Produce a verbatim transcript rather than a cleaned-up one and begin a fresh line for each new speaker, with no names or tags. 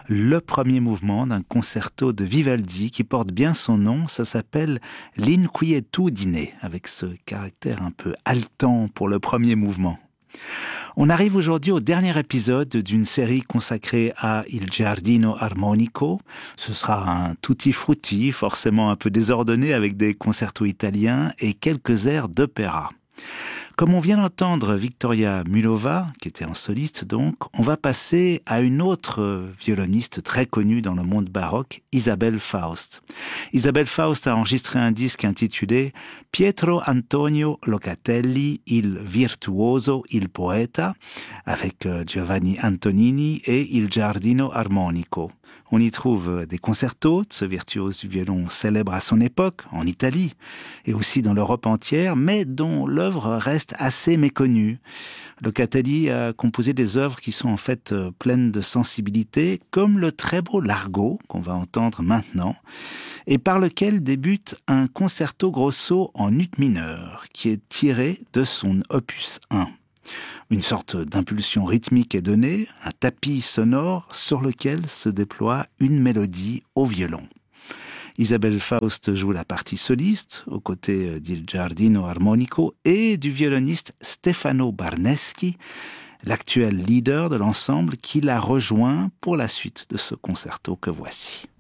le premier mouvement d'un concerto de Vivaldi qui porte bien son nom. Ça s'appelle l'Inquietudine, avec ce caractère un peu haletant pour le premier mouvement. On arrive aujourd'hui au dernier épisode d'une série consacrée à Il Giardino Armonico. Ce sera un tutti frutti, forcément un peu désordonné, avec des concertos italiens et quelques airs d'opéra. Comme on vient d'entendre Victoria Mullova, qui était en soliste donc, on va passer à une autre violoniste très connue dans le monde baroque, Isabelle Faust. Isabelle Faust a enregistré un disque intitulé Pietro Antonio Locatelli, il virtuoso, il poeta, avec Giovanni Antonini et Il Giardino Armonico. On y trouve des concertos de ce virtuose du violon célèbre à son époque, en Italie, et aussi dans l'Europe entière, mais dont l'œuvre reste assez méconnue. Locatelli a composé des œuvres qui sont en fait pleines de sensibilité, comme le très beau Largo, qu'on va entendre maintenant, et par lequel débute un concerto grosso en ut mineur, qui est tiré de son opus un. Une sorte d'impulsion rythmique est donnée, un tapis sonore sur lequel se déploie une mélodie au violon. Isabelle Faust joue la partie soliste, aux côtés d'Il Giardino Armonico et du violoniste Stefano Barneschi, l'actuel leader de l'ensemble qui la rejoint pour la suite de ce concerto que voici.